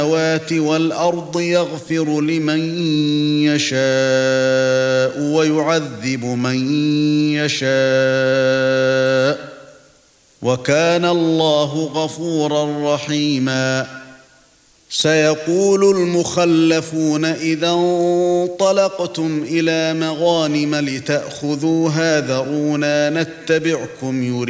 السماوات والأرض يغفر لمن يشاء ويعذب من يشاء وكان الله غفورا رحيما سيقول المخلفون إذا انطلقتم إلى مغانم لتأخذوها ذرونا نتبعكم